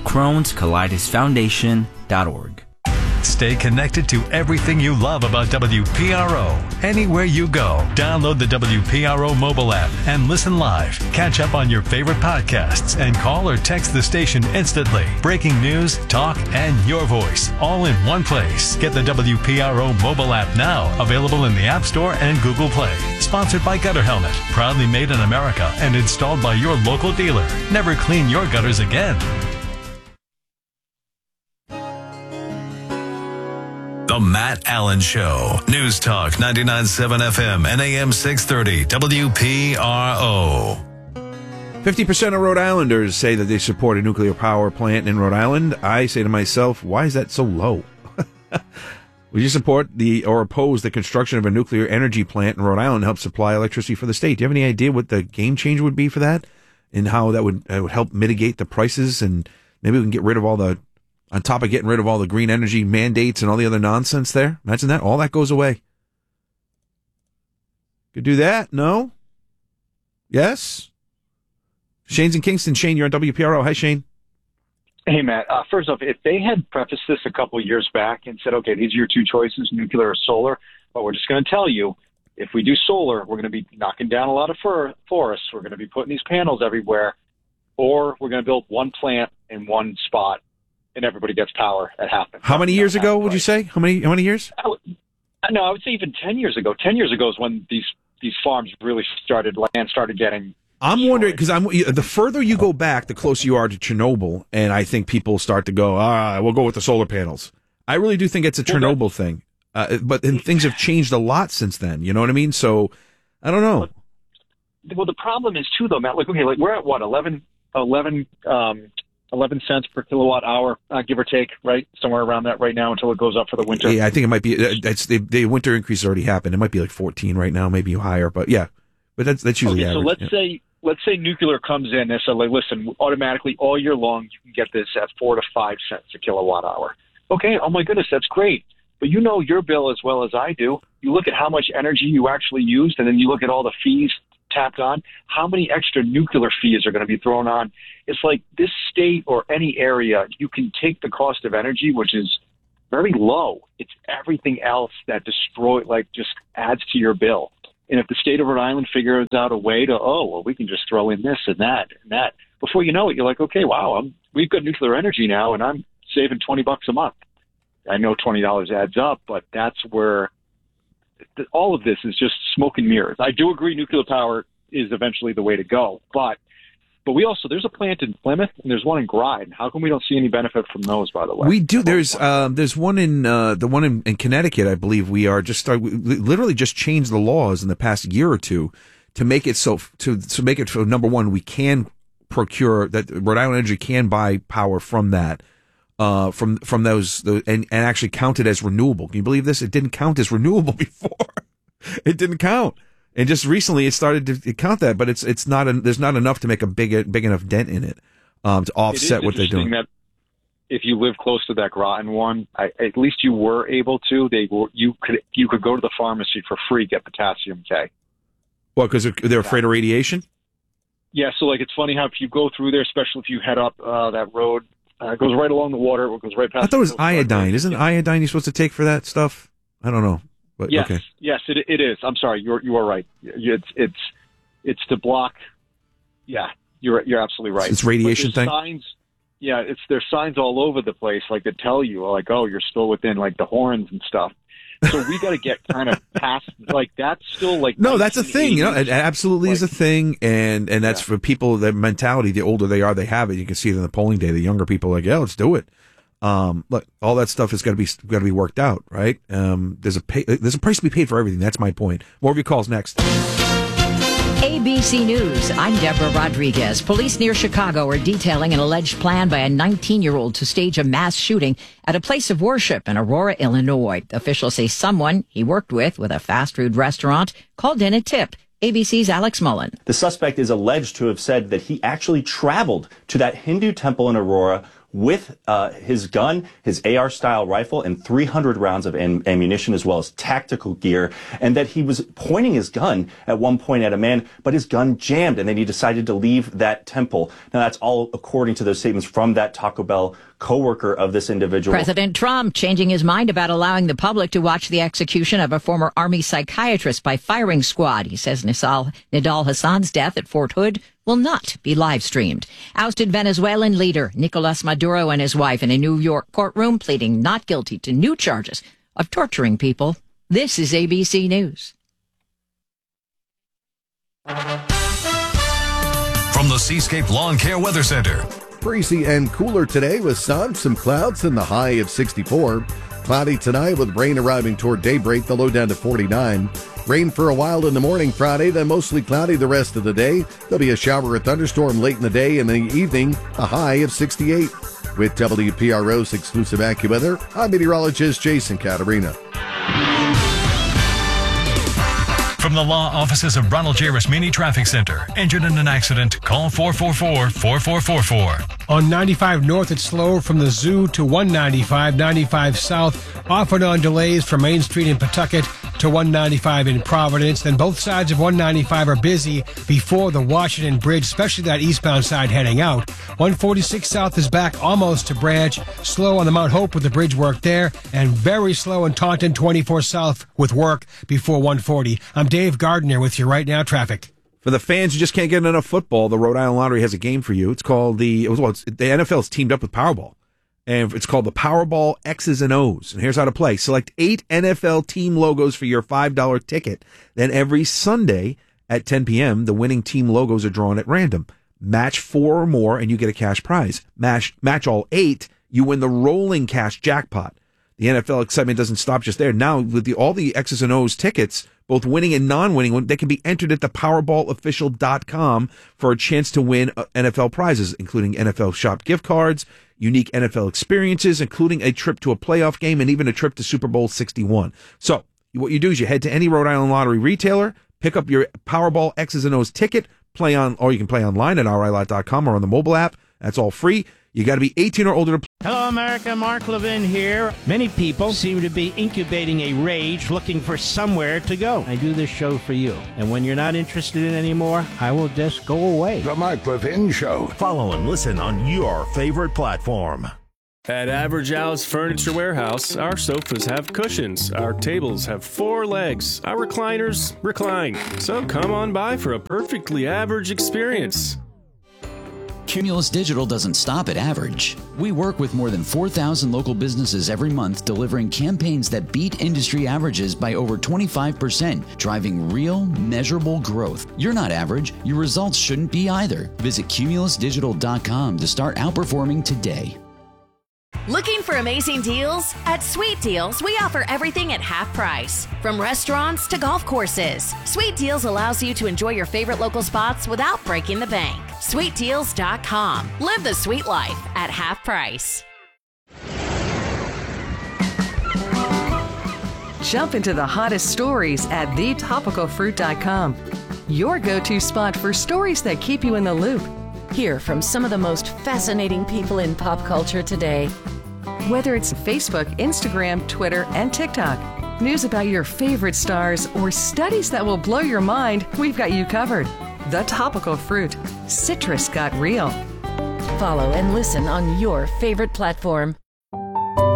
Crohn's Colitis Foundation.org. Stay connected to everything you love about WPRO. Anywhere you go, download the WPRO mobile app and listen live. Catch up on your favorite podcasts and call or text the station instantly. Breaking news, talk, and your voice all in one place. Get the WPRO mobile app now, available in the App Store and Google Play. Sponsored by Gutter Helmet, proudly made in America and installed by your local dealer. Never clean your gutters again. The Matt Allen Show. News Talk 99.7 FM and AM 630 WPRO. 50% of Rhode Islanders say that they support a nuclear power plant in Rhode Island. I say to myself, why is that so low? Would you support or oppose the construction of a nuclear energy plant in Rhode Island to help supply electricity for the state? Do you have any idea what the game changer would be for that? And how that would help mitigate the prices? And maybe we can get rid of on top of getting rid of all the green energy mandates and all the other nonsense there. Imagine that. All that goes away. Could do that. No? Yes? Shane's in Kingston. Shane, you're on WPRO. Hi, Shane. Hey, Matt. First off, if they had prefaced this a couple of years back and said, okay, these are your two choices, nuclear or solar, but we're just going to tell you, if we do solar, we're going to be knocking down a lot of forests. We're going to be putting these panels everywhere, or we're going to build one plant in one spot, and everybody gets power at half. How many years ago would you say? How many years? I would say even 10 years ago. 10 years ago is when these farms really land started getting. I'm wondering, because the further you go back, the closer you are to Chernobyl, and I think people start to go, we'll go with the solar panels. I really do think it's a Chernobyl thing, but things have changed a lot since then. You know what I mean? So I don't know. Well, the problem is too, though, Matt. We're at what 11 cents per kilowatt hour, give or take, right? Somewhere around that right now until it goes up for the winter. Yeah, I think it might be. The winter increase already happened. It might be like 14 right now, maybe higher, but yeah. But that's usually average. So let's say nuclear comes in and so listen, automatically all year long you can get this at 4 to 5 cents a kilowatt hour. Okay, oh my goodness, that's great. But you know your bill as well as I do. You look at how much energy you actually used, and then you look at all the fees tapped on, how many extra nuclear fees are going to be thrown on. It's like this state or any area, you can take the cost of energy, which is very low. It's everything else that just adds to your bill. And if the state of Rhode Island figures out a way to, we can just throw in this and that and that, before you know it, you're like, okay, wow, we've got nuclear energy now, and I'm saving $20 a month. I know $20 adds up, but that's where all of this is just smoke and mirrors. I do agree nuclear power is eventually the way to go, but we also, there's a plant in Plymouth and there's one in Gryde. How come we don't see any benefit from those, by the way? We do. There's one in the one in Connecticut, I believe. We literally just changed the laws in the past year or two to make it so number one, we can procure that Rhode Island Energy can buy power from that. From those and actually count it as renewable. Can you believe this? It didn't count as renewable before. It didn't count, and just recently it started to count that. But it's not. There's not enough to make a big enough dent in it to offset what they're doing. That if you live close to that Groton one, at least you were able to. You could go to the pharmacy for free, get potassium K. Well, because they're afraid of radiation. Yeah, so it's funny how if you go through there, especially if you head up that road. It goes right along the water. It goes right past. I thought it was iodine. Isn't iodine you're supposed to take for that stuff? I don't know. But yes, okay. Yes, it is. I'm sorry. You are right. It's to block. Yeah, you're absolutely right. It's radiation thing. Signs. Yeah, there's signs all over the place that tell you you're still within the horns and stuff. So we got to get kind of past that's still no, that's a thing. It absolutely is a thing, and that's for people. Their mentality. The older they are, they have it. You can see it in the polling data. The younger people are yeah, let's do it. Look, all that stuff is got to be worked out, right? There's a price to be paid for everything. That's my point. More of your calls next. ABC News, I'm Deborah Rodriguez. Police near Chicago are detailing an alleged plan by a 19-year-old to stage a mass shooting at a place of worship in Aurora, Illinois. Officials say someone he worked with a fast food restaurant called in a tip. ABC's Alex Mullen. The suspect is alleged to have said that he actually traveled to that Hindu temple in Aurora with his gun, his AR-style rifle, and 300 rounds of ammunition, as well as tactical gear, and that he was pointing his gun at one point at a man, but his gun jammed, and then he decided to leave that temple. Now, that's all according to those statements from that Taco Bell co-worker of this individual. President Trump changing his mind about allowing the public to watch the execution of a former Army psychiatrist by firing squad. He says Nidal Hassan's death at Fort Hood will not be live streamed. Ousted Venezuelan leader Nicolas Maduro and his wife in a New York courtroom pleading not guilty to new charges of torturing people. This is ABC News. From the Seascape Lawn Care Weather Center. Breezy and cooler today with sun, some clouds, and the high of 64. Cloudy tonight with rain arriving toward daybreak, the low down to 49. Rain for a while in the morning Friday, then mostly cloudy the rest of the day. There'll be a shower or thunderstorm late in the day, and in the evening, a high of 68. With WPRO's exclusive AccuWeather, I'm meteorologist Jason Caterina. From the law offices of Ronald J. Rasmini Traffic Center. Injured in an accident? Call 444-4444. On 95 North, it's slow from the Zoo to 195, 95 South, off and on delays from Main Street in Pawtucket to 195 in Providence. Then both sides of 195 are busy before the Washington Bridge, especially that eastbound side heading out. 146 South is back almost to Branch, slow on the Mount Hope with the bridge work there, and very slow in Taunton 24 South with work before 140. I'm Dave Gardner with you right now, traffic. For the fans who just can't get enough football, the Rhode Island Lottery has a game for you. It's called the NFL's teamed up with Powerball, and it's called the Powerball X's and O's. And here's how to play: select 8 NFL team logos for your $5 ticket. Then every Sunday at 10 p.m., the winning team logos are drawn at random. Match 4 or more, and you get a cash prize. Match all 8, you win the rolling cash jackpot. The NFL excitement doesn't stop just there. Now, with all the X's and O's tickets, both winning and non-winning, they can be entered at the PowerballOfficial.com for a chance to win NFL prizes, including NFL Shop gift cards, unique NFL experiences, including a trip to a playoff game, and even a trip to Super Bowl 61. So what you do is you head to any Rhode Island Lottery retailer, pick up your Powerball X's and O's ticket, or you can play online at RILot.com or on the mobile app. That's all free. You got to be 18 or older to play. Hello, America. Mark Levin here. Many people seem to be incubating a rage looking for somewhere to go. I do this show for you. And when you're not interested in it anymore, I will just go away. The Mark Levin Show. Follow and listen on your favorite platform. At Average Al's Furniture Warehouse, our sofas have cushions, our tables have 4 legs, our recliners recline. So come on by for a perfectly average experience. Cumulus Digital doesn't stop at average. We work with more than 4,000 local businesses every month, delivering campaigns that beat industry averages by over 25%, driving real, measurable growth. You're not average. Your results shouldn't be either. Visit cumulusdigital.com to start outperforming today. Looking for amazing deals? At Sweet Deals, we offer everything at half price. From restaurants to golf courses, Sweet Deals allows you to enjoy your favorite local spots without breaking the bank. SweetDeals.com. Live the sweet life at half price. Jump into the hottest stories at thetopicalfruit.com. Your go-to spot for stories that keep you in the loop. Hear from some of the most fascinating people in pop culture today. Whether it's Facebook, Instagram, Twitter, and TikTok, news about your favorite stars, or studies that will blow your mind, we've got you covered. The Topical Fruit. Citrus got real. Follow and listen on your favorite platform.